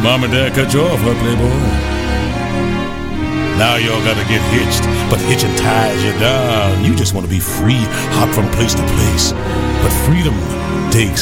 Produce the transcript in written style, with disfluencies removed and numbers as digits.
Mom and Dad cut you off, huh, Playboy? Now y'all gotta get hitched, but hitching ties you down. You just want to be free, hop from place to place. But freedom takes